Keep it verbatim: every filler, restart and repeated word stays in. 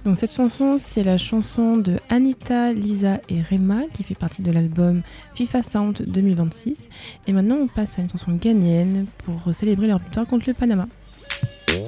Donc cette chanson, c'est la chanson de Anita, Lisa et Rema qui fait partie de l'album FIFA Sound deux mille vingt-six. Et maintenant, on passe à une chanson ghanéenne pour célébrer leur victoire contre le Panama.